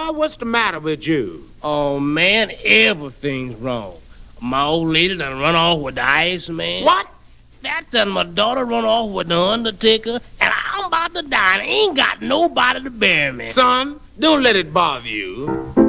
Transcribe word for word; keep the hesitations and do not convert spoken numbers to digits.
boy? What's the matter with you? Oh, man, everything's wrong. My old lady done run off with the Iceman. What? That done my daughter run off with the Undertaker, and I'm about to die, and I ain't got nobody to bury me. Son, don't let it bother you.